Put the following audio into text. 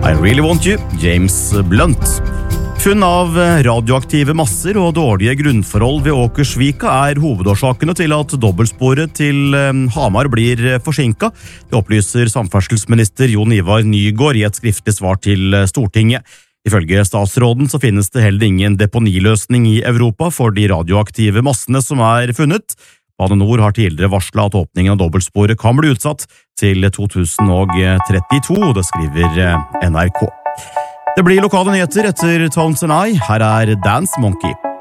I Really Want You, James Blunt. Funn av radioaktive masser og dårlige grunnforhold ved Åkersvika hovedårsakene til at dobbeltsporet til Hamar blir forsinket. Det opplyser samferdselsminister Jon Ivar Nygård i et skriftlig svar til Stortinget. Ifølge statsråden så finnes det heller ingen deponiløsning i Europa for de radioaktive massene som funnet. Bane Nor har tidligere varslet at åpningen av dobbeltsporet kan bli utsatt til 2032, det skriver NRK. Det blir lokale nyheter etter Tones and I. Her Dance Monkey.